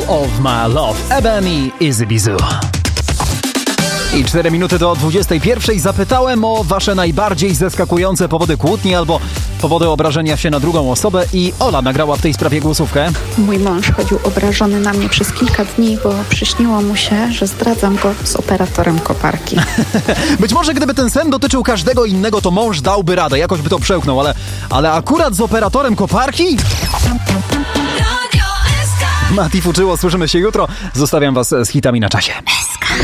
of My Love, Ebony Easy Bizu. I 4 minuty do 21. Zapytałem o wasze najbardziej zaskakujące powody kłótni albo powody obrażenia się na drugą osobę i Ola nagrała w tej sprawie głosówkę. Mój mąż chodził obrażony na mnie przez kilka dni, bo przyśniło mu się, że zdradzam go z operatorem koparki. Być może gdyby ten sen dotyczył każdego innego, to mąż dałby radę, jakoś by to przełknął, ale akurat z operatorem koparki? Mati Fuczyło, słyszymy się jutro. Zostawiam was z hitami na czasie.